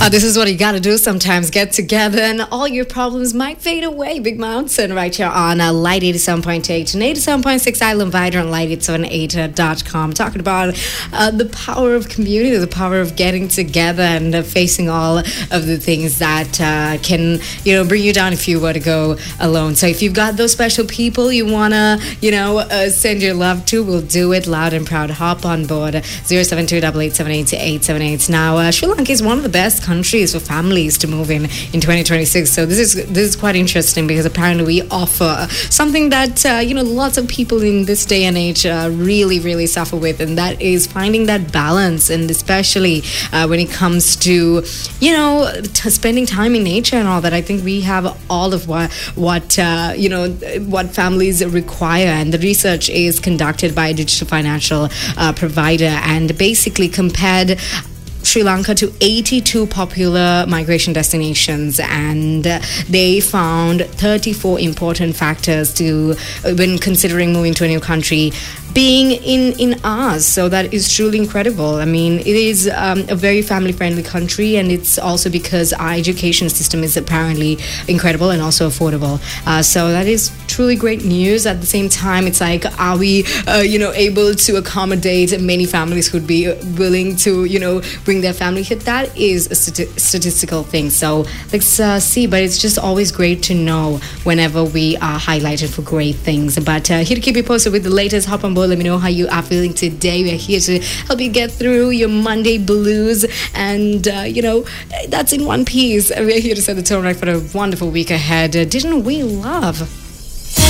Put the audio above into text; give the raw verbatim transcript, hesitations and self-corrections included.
Uh, this is what you gotta do sometimes. Get together and all your problems might fade away. Big Mountain right here on uh, Light eighty-seven point eight and eighty-seven point six Island Vider on light eight seven eight dot com. Talking about uh, the power of community, the power of getting together and uh, facing all of the things that uh, can, you know, bring you down if you were to go alone. So if you've got those special people you wanna, you know, uh, send your love to, we'll do it loud and proud. Hop on board zero seven two eight eight seven eight eight seven eight. Now, uh, Sri Lanka is one of the best countries for families to move in in twenty twenty-six. So this is this is quite interesting because apparently we offer something that uh, you know lots of people in this day and age uh, really really suffer with, and that is finding that balance, and especially uh, when it comes to you know t- spending time in nature and all that. I think we have all of what what uh, you know what families require, and the research is conducted by a digital financial uh, provider and basically compared Sri Lanka to eighty-two popular migration destinations, and uh, they found thirty-four important factors to uh, when considering moving to a new country being in in ours. So that is truly incredible. I mean, it is um, a very family friendly country, and it's also because our education system is apparently incredible and also affordable. Uh, so that is truly great news. At the same time, it's like, are we uh, you know able to accommodate many families who'd be willing to you know bring their family here? That is a stati- statistical thing. So let's uh, see. But it's just always great to know whenever we are highlighted for great things. But uh, here to keep you posted with the latest. Hop on board. Let me know how you are feeling today. We're here to help you get through your Monday blues, and uh, you know that's in one piece. We're here to set the tone right for a wonderful week ahead. Uh, didn't we love